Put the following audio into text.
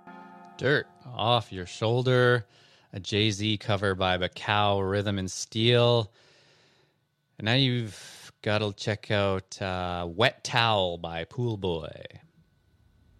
Dirt Off Your Shoulder, a Jay-Z cover by Bacao Rhythm and Steel. And now you've got to check out Wet Towel by Pool Boy.